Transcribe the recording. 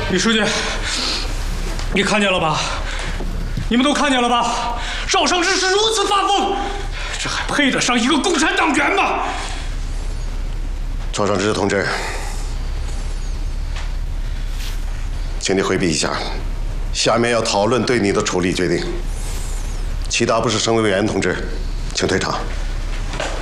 李书记，你看见了吧？你们都看见了吧？赵尚志是如此发疯，这还配得上一个共产党员吗？ 赵尚志同志，请你回避一下，下面要讨论对你的处理决定。其他不是省委委员同志，请退场。